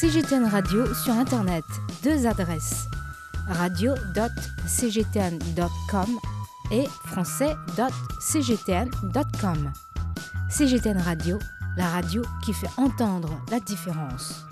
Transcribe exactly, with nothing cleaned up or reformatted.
C G T N Radio sur Internet, deux adresses, radio point c g t n point com et français point c g t n point com. C G T N Radio, la radio qui fait entendre la différence.